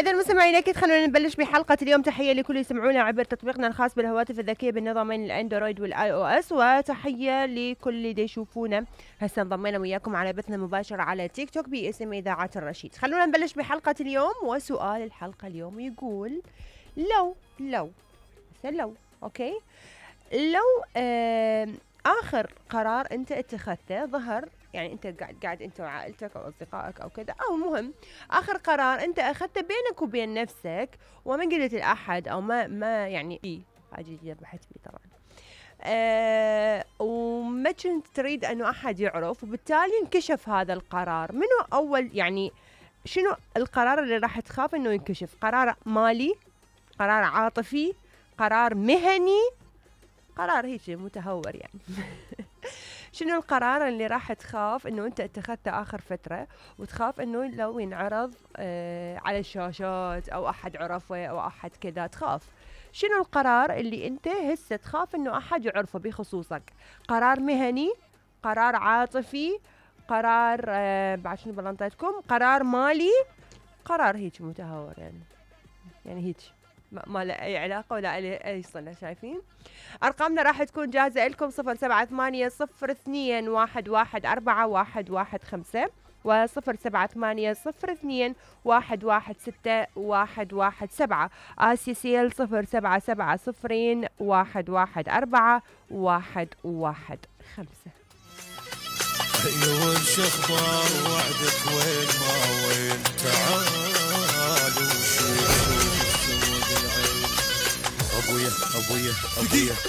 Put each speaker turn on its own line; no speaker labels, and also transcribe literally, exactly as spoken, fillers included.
إذا مستمعينا أكيد خلونا نبلش بحلقة اليوم. تحية لكل يسمعونا عبر تطبيقنا الخاص بالهواتف الذكية بالنظامين الأندرويد والآي أو إس، وتحية لكل اللي دي يشوفونا هسه. انضمينا وياكم على بثنا مباشر على تيك توك باسم إذاعة الرشيد. خلونا نبلش بحلقة اليوم، وسؤال الحلقة اليوم يقول لو لو لو أوكي لو آه آخر قرار أنت اتخذته ظهر، يعني انت قاعد قاعد انت وعائلتك او اصدقائك او كذا، او مهم اخر قرار انت اخذته بينك وبين نفسك وما قلت لاحد، او ما ما يعني ايه حاجه ذبحت بي طبعا، أه وما كنت تريد انه احد يعرف، وبالتالي انكشف هذا القرار. منو اول يعني شنو القرار اللي راح تخاف انه ينكشف؟ قرار مالي، قرار عاطفي، قرار مهني، قرار هيك متهور يعني شنو القرار اللي راح تخاف انه انت اتخذته اخر فترة وتخاف انه لو ينعرض آه على الشاشات او احد عرفه او احد كذا تخاف؟ شنو القرار اللي انت هسه تخاف انه احد يعرفه بخصوصك؟ قرار مهني، قرار عاطفي، قرار آه بعد شنو بلنطيتكم، قرار مالي، قرار هيك متهور يعني يعني هيك ما له اي علاقه ولا اي صله. شايفين ارقامنا راح تكون جاهزه لكم صفر سبعة ثمانية صفر اثنين واحد واحد أربعة واحد واحد خمسة وصفر سبعة ثمانية صفر اثنين واحد واحد ستة واحد واحد سبعة. آسيا سيل صفر سبعة سبعة صفرين واحد واحد أربعة واحد واحد خمسة.
أيوة شخبار وعدك وين ما وين، تعال وشوف السود العين. أبويا أبويا أبويا